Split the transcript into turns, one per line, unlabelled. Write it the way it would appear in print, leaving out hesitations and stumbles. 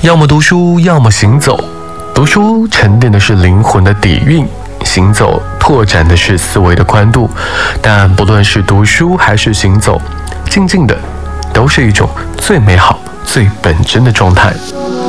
要么读书，要么行走。读书沉淀的是灵魂的底蕴，行走拓展的是思维的宽度。但不论是读书还是行走，静静的都是一种最美好、最本真的状态。